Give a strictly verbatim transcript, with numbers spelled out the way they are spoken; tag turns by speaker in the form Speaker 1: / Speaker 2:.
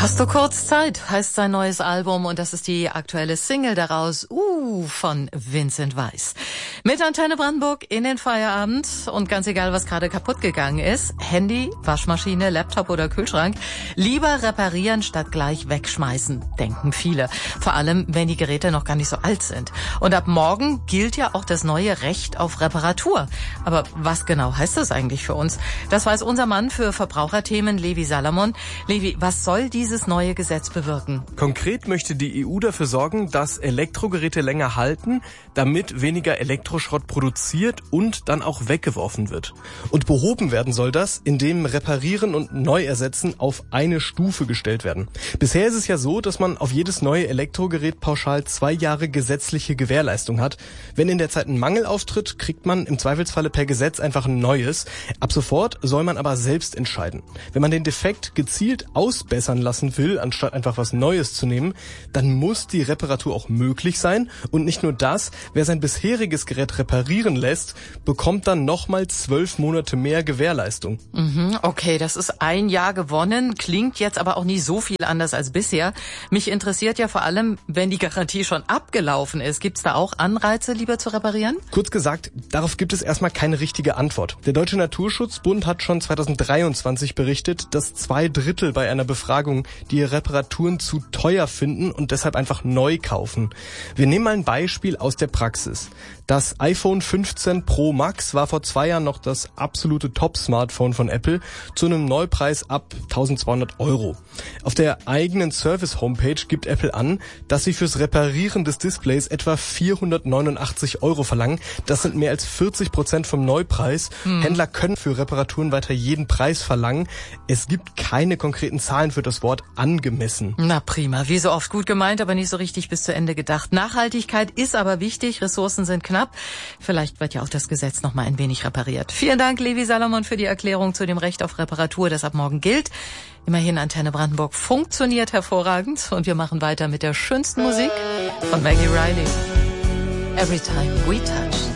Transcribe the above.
Speaker 1: Hast du kurz Zeit, heißt sein neues Album und das ist die aktuelle Single daraus, uh, von Vincent Weiss. Mit Antenne Brandenburg in den Feierabend und ganz egal, was gerade kaputt gegangen ist, Handy, Waschmaschine, Laptop oder Kühlschrank, lieber reparieren statt gleich wegschmeißen, denken viele. Vor allem, wenn die Geräte noch gar nicht so alt sind. Und ab morgen gilt ja auch das neue Recht auf Reparatur. Aber was genau heißt das eigentlich für uns? Das weiß unser Mann für Verbraucherthemen, Levi Salamon. Levi, was soll dieses neue Gesetz bewirken?
Speaker 2: Konkret möchte die E U dafür sorgen, dass Elektrogeräte länger halten, damit weniger Elektroschrott produziert und dann auch weggeworfen wird. Und behoben werden soll das, indem Reparieren und Neuersetzen auf eine Stufe gestellt werden. Bisher ist es ja so, dass man auf jedes neue Elektrogerät pauschal zwei Jahre gesetzliche Gewährleistung hat. Wenn in der Zeit ein Mangel auftritt, kriegt man im Zweifelsfalle per Gesetz einfach ein neues. Ab sofort soll man aber selbst entscheiden. Wenn man den Defekt gezielt ausbessern lassen will, anstatt einfach was Neues zu nehmen, dann muss die Reparatur auch möglich sein. Und nicht nur das, wer sein bisheriges Gerät reparieren lässt, bekommt dann nochmal zwölf Monate mehr Gewährleistung.
Speaker 1: Mhm, okay, das ist ein Jahr gewonnen, klingt jetzt aber auch nicht so viel anders als bisher. Mich interessiert ja vor allem, wenn die Garantie schon abgelaufen ist, gibt es da auch Anreize, lieber zu reparieren?
Speaker 2: Kurz gesagt, darauf gibt es erstmal keine richtige Antwort. Der Deutsche Naturschutzbund hat schon zweitausenddreiundzwanzig berichtet, dass zwei Drittel bei einer Befragung die Reparaturen zu teuer finden und deshalb einfach neu kaufen. Wir nehmen mal ein Beispiel aus der Praxis. Das iPhone fünfzehn Pro Max war vor zwei Jahren noch das absolute Top-Smartphone von Apple zu einem Neupreis ab eintausendzweihundert Euro. Auf der eigenen Service-Homepage gibt Apple an, dass sie fürs Reparieren des Displays etwa vierhundertneunundachtzig Euro verlangen. Das sind mehr als vierzig Prozent vom Neupreis. Hm. Händler können für Reparaturen weiter jeden Preis verlangen. Es gibt keine konkreten Zahlen für das Wort angemessen.
Speaker 1: Na prima, wie so oft gut gemeint, aber nicht so richtig bis zu Ende gedacht. Nachhaltigkeit ist aber wichtig, Ressourcen sind knapp. Vielleicht wird ja auch das Gesetz noch mal ein wenig repariert. Vielen Dank, Levi Salamon, für die Erklärung zu dem Recht auf Reparatur, das ab morgen gilt. Immerhin, Antenne Brandenburg funktioniert hervorragend und wir machen weiter mit der schönsten Musik von Maggie Riley. Every time we touch.